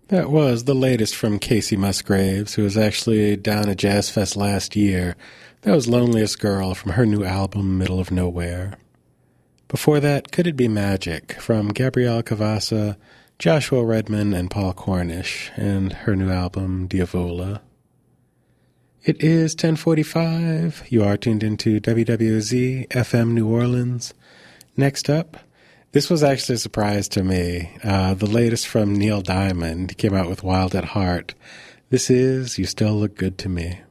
That was the latest from Casey Musgraves, who was actually down at Jazz Fest last year. That was Loneliest Girl from her new album, Middle of Nowhere. Before that, Could It Be Magic from Gabrielle Cavassa, Joshua Redman, and Paul Cornish, and her new album, Diavola. It is 10:45. You are tuned into WWZ FM New Orleans. Next up, this was actually a surprise to me. The latest from Neil Diamond. He came out with Wild at Heart. This is You Still Look Good to Me.